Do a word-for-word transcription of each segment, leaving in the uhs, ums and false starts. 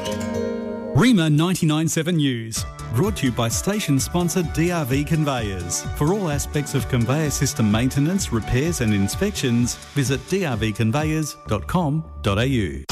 Rima ninety-nine point seven News, brought to you by station sponsor D R V Conveyors. For all aspects of conveyor system maintenance, repairs and inspections, visit d r v conveyors dot com dot a u.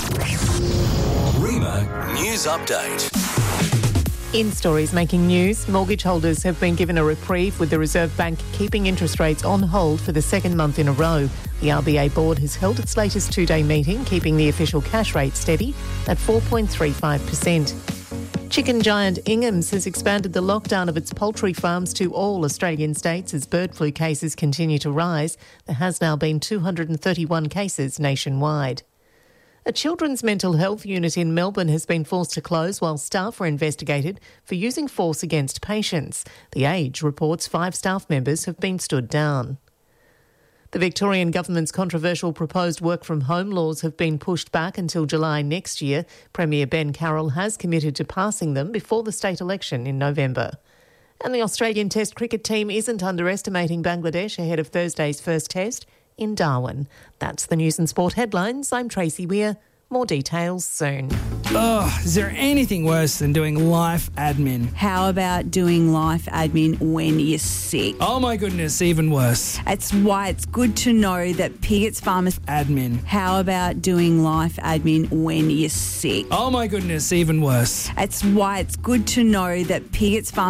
Rima News Update. In stories making news, mortgage holders have been given a reprieve with the Reserve Bank keeping interest rates on hold for the second month in a row. The R B A board has held its latest two-day meeting, keeping the official cash rate steady at four point three five percent. Chicken giant Ingham's has expanded the lockdown of its poultry farms to all Australian states as bird flu cases continue to rise. There has now been two hundred thirty-one cases nationwide. A children's mental health unit in Melbourne has been forced to close while staff are investigated for using force against patients. The Age reports five staff members have been stood down. The Victorian government's controversial proposed work-from-home laws have been pushed back until July next year. Premier Ben Carroll has committed to passing them before the state election in November. And the Australian Test cricket team isn't underestimating Bangladesh ahead of Thursday's first test in Darwin. That's the news and sport headlines. I'm Tracy Weir. More details soon. Oh, is there anything worse than doing life admin? How about doing life admin when you're sick? Oh my goodness, even worse. That's why it's good to know that Piggett's Pharmacy Admin. How about doing life admin when you're sick? Oh my goodness, even worse. That's why it's good to know that Piggett's Pharmacy